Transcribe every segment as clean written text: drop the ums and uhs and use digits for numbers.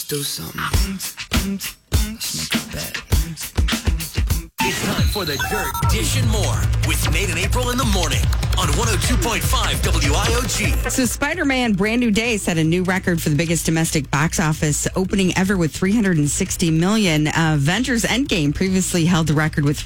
do something. Let's make a bet. It's time for the Dirt Dish and More with Nate and April in the morning on 102.5 WIOG. So Spider-Man Brand New Day set a new record for the biggest domestic box office opening ever with $360 million. Avengers Endgame previously held the record with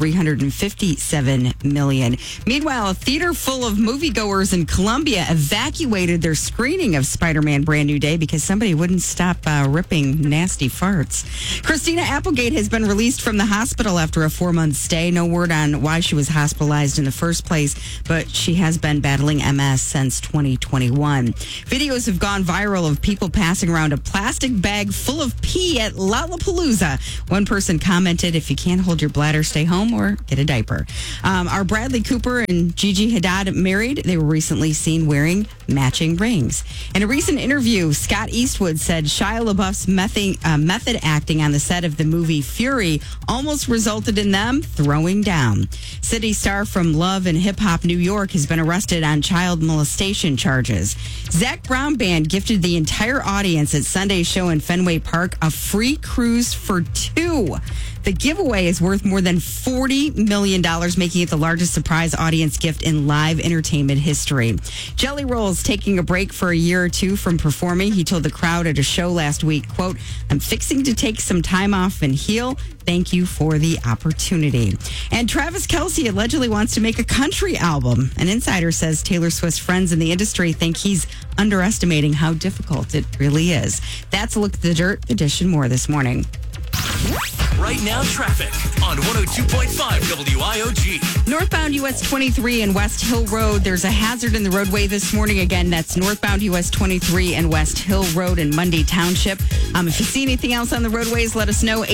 $357 million. Meanwhile, a theater full of moviegoers in Colombia evacuated their screening of Spider-Man Brand New Day because somebody wouldn't stop ripping nasty farts. Christina Applegate has been released from the hospital after a 4-month stay. No word on why she was hospitalized in the first place, but she has been battling MS since 2021. Videos have gone viral of people passing around a plastic bag full of pee at Lollapalooza. One person commented, if you can't hold your bladder, stay home or get a diaper. Are Bradley Cooper and Gigi Hadid married? They were recently seen wearing matching rings. In a recent interview, Scott Eastwood said Shia LaBeouf's method acting on the set of the movie Fury almost resulted in them throwing down. City star from Love and Hip Hop New York has been arrested on child molestation charges. Zac Brown Band gifted the entire audience at Sunday's show in Fenway Park a free cruise for 2. The giveaway is worth more than $40 million, making it the largest surprise audience gift in live entertainment history. Jelly Roll's taking a break for a year or two from performing. He told the crowd at a show last week, quote, "I'm fixing to take some time off and heal. Thank you for the opportunity." And Travis Kelce allegedly wants to make a country album. An insider says Taylor Swift's friends in the industry think he's underestimating how difficult it really is. That's a look at the Dirt Edition. More this morning. Right now, traffic on 102.5 WIOG. Northbound US 23 and West Hill Road. There's a hazard in the roadway this morning. Again, that's northbound US 23 and West Hill Road in Mundy Township. If you see anything else on the roadways, let us know.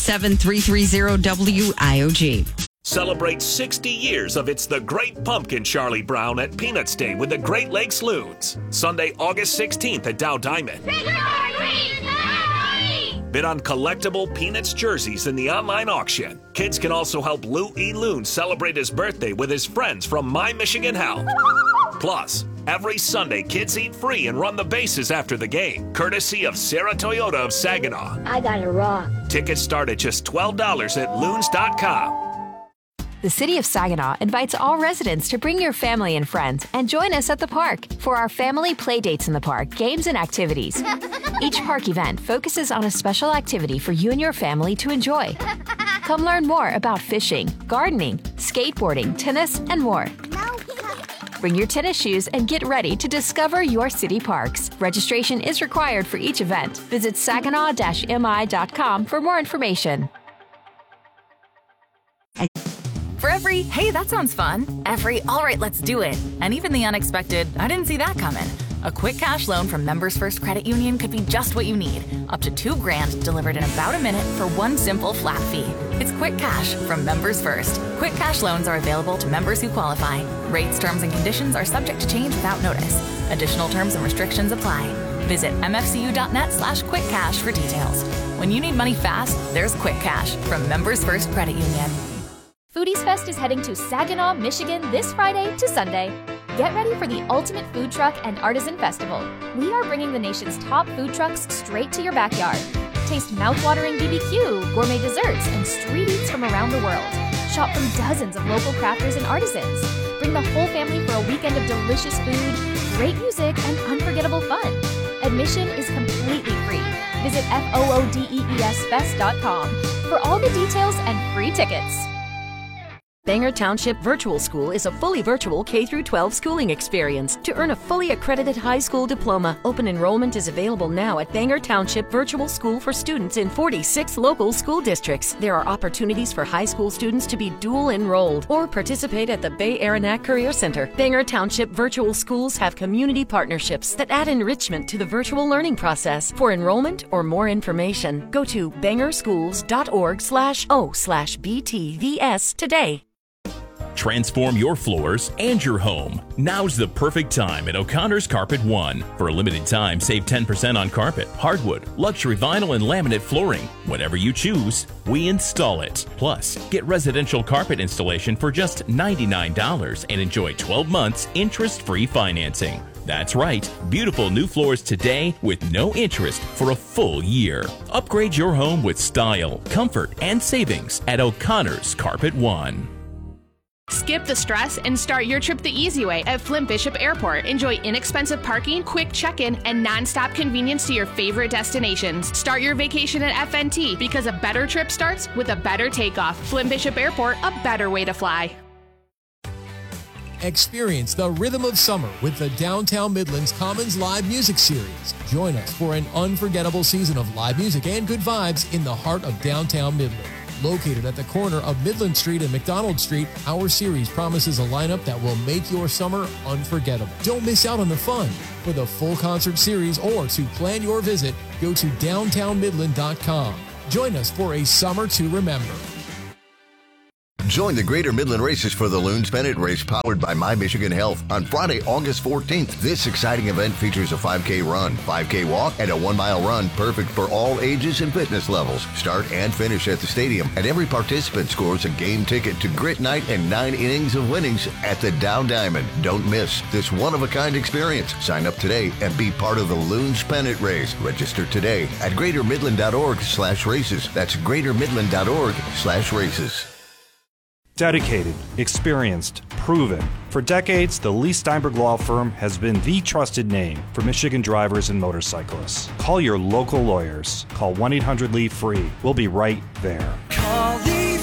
877-330-WIOG. Celebrate 60 years of It's the Great Pumpkin Charlie Brown at Peanuts Day with the Great Lakes Loons. Sunday, August 16th at Dow Diamond. Bid on collectible Peanuts jerseys in the online auction. Kids can also help Lou E. Loon celebrate his birthday with his friends from My Michigan Health. Plus, every Sunday, kids eat free and run the bases after the game, courtesy of Sarah Toyota of Saginaw. I got it rock. Tickets start at just $12 at loons.com. The City of Saginaw invites all residents to bring your family and friends and join us at the park for our family play dates in the park, games and activities. Each park event focuses on a special activity for you and your family to enjoy. Come learn more about fishing, gardening, skateboarding, tennis, and more. Bring your tennis shoes and get ready to discover your city parks. Registration is required for each event. Visit saginaw-mi.com for more information. For every, hey, that sounds fun, every, all right, let's do it, and even the unexpected, I didn't see that coming. A quick cash loan from Members First Credit Union could be just what you need. Up to $2,000 delivered in about a minute for one simple flat fee. It's Quick Cash from Members First. Quick cash loans are available to members who qualify. Rates, terms, and conditions are subject to change without notice. Additional terms and restrictions apply. Visit mfcu.net/quickcash for details. When you need money fast, there's Quick Cash from Members First Credit Union. Foodies Fest is heading to Saginaw, Michigan this Friday to Sunday. Get ready for the ultimate food truck and artisan festival. We are bringing the nation's top food trucks straight to your backyard. Taste mouth-watering BBQ, gourmet desserts, and street eats from around the world. Shop from dozens of local crafters and artisans. Bring the whole family for a weekend of delicious food, great music, and unforgettable fun. Admission is completely free. Visit FOODEESFest.com for all the details and free tickets. Bangor Township Virtual School is a fully virtual K-12 schooling experience. To earn a fully accredited high school diploma, open enrollment is available now at Bangor Township Virtual School for students in 46 local school districts. There are opportunities for high school students to be dual enrolled or participate at the Bay Aranac Career Center. Bangor Township Virtual Schools have community partnerships that add enrichment to the virtual learning process. For enrollment or more information, go to bangorschools.org/o/BTVS today. Transform your floors and your home. Now's the perfect time at O'Connor's Carpet One. For a limited time, save 10% on carpet, hardwood, luxury vinyl, and laminate flooring. Whatever you choose, we install it. Plus, get residential carpet installation for just $99 and enjoy 12 months interest-free financing. That's right. Beautiful new floors today with no interest for a full year. Upgrade your home with style, comfort, and savings at O'Connor's Carpet One. Skip the stress and start your trip the easy way at Flint Bishop Airport. Enjoy inexpensive parking, quick check-in, and non-stop convenience to your favorite destinations. Start your vacation at FNT because a better trip starts with a better takeoff. Flint Bishop Airport, a better way to fly. Experience the rhythm of summer with the Downtown Midlands Commons Live Music Series. Join us for an unforgettable season of live music and good vibes in the heart of downtown Midland. Located at the corner of Midland Street and McDonald Street, our series promises a lineup that will make your summer unforgettable. Don't miss out on the fun. For the full concert series or to plan your visit, go to downtownmidland.com. Join us for a summer to remember. Join the Greater Midland Races for the Loons Pennant Race powered by My Michigan Health on Friday, August 14th. This exciting event features a 5K run, 5K walk, and a 1-mile run, perfect for all ages and fitness levels. Start and finish at the stadium, and every participant scores a game ticket to Grit Night and 9 innings of winnings at the Dow Diamond. Don't miss this one-of-a-kind experience. Sign up today and be part of the Loons Pennant Race. Register today at greatermidland.org/races. That's greatermidland.org/races. Dedicated, experienced, proven. For decades, the Lee Steinberg Law Firm has been the trusted name for Michigan drivers and motorcyclists. Call your local lawyers. Call 1-800-LEE-FREE. We'll be right there. Call Lee Free.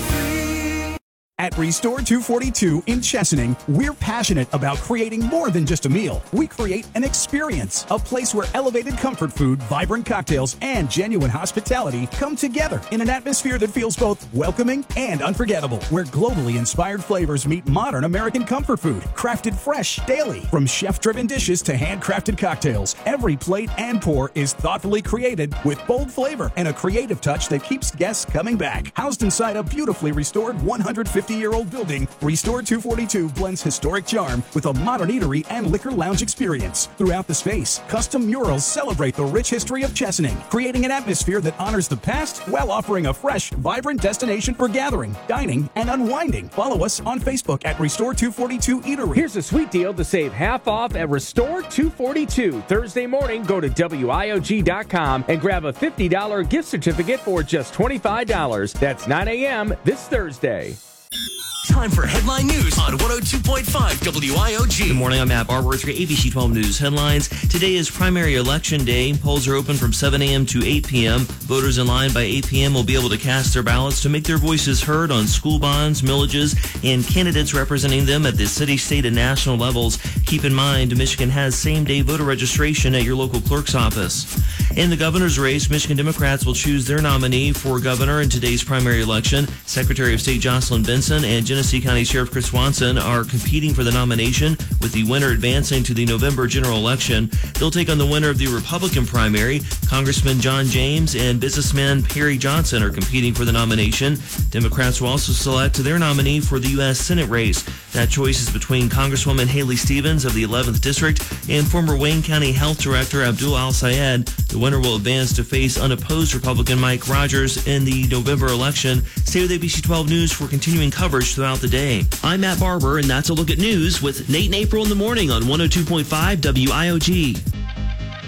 At Restore 242 in Chesaning, we're passionate about creating more than just a meal. We create an experience, a place where elevated comfort food, vibrant cocktails, and genuine hospitality come together in an atmosphere that feels both welcoming and unforgettable, where globally inspired flavors meet modern American comfort food, crafted fresh daily. From chef-driven dishes to handcrafted cocktails, every plate and pour is thoughtfully created with bold flavor and a creative touch that keeps guests coming back. Housed inside a beautifully restored 150-year-old building, Restore 242 blends historic charm with a modern eatery and liquor lounge experience. Throughout the space, custom murals celebrate the rich history of Chesaning, creating an atmosphere that honors the past while offering a fresh, vibrant destination for gathering, dining, and unwinding. Follow us on Facebook at Restore 242 Eatery. Here's a sweet deal to save half off at Restore 242. Thursday morning, go to WIOG.com and grab a $50 gift certificate for just $25. That's 9 a.m. this Thursday. Time for headline news on 102.5 WIOG. Good morning, I'm Matt Barber with your ABC 12 News headlines. Today is primary election day. Polls are open from 7 a.m. to 8 p.m. Voters in line by 8 p.m. will be able to cast their ballots to make their voices heard on school bonds, millages, and candidates representing them at the city, state, and national levels. Keep in mind, Michigan has same-day voter registration at your local clerk's office. In the governor's race, Michigan Democrats will choose their nominee for governor in today's primary election. Secretary of State Jocelyn Benson and Genesee County Sheriff Chris Swanson are competing for the nomination, with the winner advancing to the November general election. They'll take on the winner of the Republican primary. Congressman John James and businessman Perry Johnson are competing for the nomination. Democrats will also select their nominee for the U.S. Senate race. That choice is between Congresswoman Haley Stevens of the 11th District and former Wayne County Health Director Abdul Al-Sayed. The winner will advance to face unopposed Republican Mike Rogers in the November election. Stay with ABC 12 News for continuing coverage throughout the day. I'm Matt Barber, and that's a look at news with Nate and April in the morning on 102.5 WIOG.